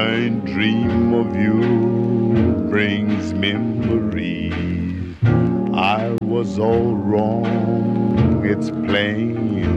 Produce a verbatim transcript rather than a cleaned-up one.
I dream of you brings memories. I was all wrong, it's plain